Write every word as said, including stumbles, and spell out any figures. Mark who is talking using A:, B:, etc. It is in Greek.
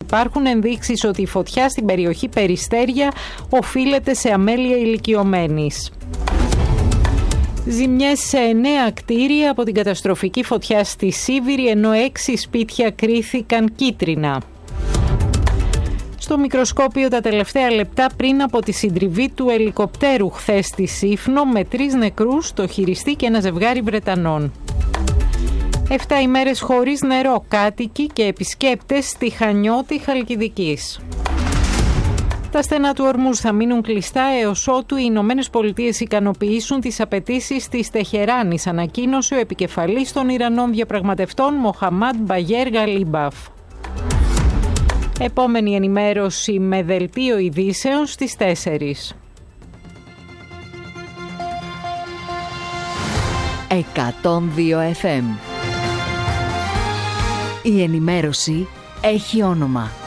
A: υπάρχουν ενδείξεις ότι η φωτιά στην περιοχή Περιστέρια οφείλεται σε αμέλεια ηλικιωμένης. Ζημιές σε εννέα κτίρια από την καταστροφική φωτιά στη Σίβηρη, ενώ έξι σπίτια κρίθηκαν κίτρινα. Στο μικροσκόπιο τα τελευταία λεπτά πριν από τη συντριβή του ελικοπτέρου χθες στη Σύφνο με τρεις νεκρούς, το χειριστή και ένα ζευγάρι Βρετανών. Εφτά ημέρες χωρίς νερό, κάτοικοι και επισκέπτες στη Χανιώτη Χαλκιδικής. Τα στενά του Ορμούζ θα μείνουν κλειστά έως ότου οι Ηνωμένες Πολιτείες ικανοποιήσουν τις απαιτήσεις της Τεχεράνης, ανακοίνωσε ο επικεφαλής των Ιρανών διαπραγματευτών Μοχαμάντ Μπαγέρ Γαλίμπαφ. Επόμενη ενημέρωση με δελτίο ειδήσεων στις τέσσερις.
B: εκατόν δύο εφ εμ. Η ενημέρωση έχει όνομα.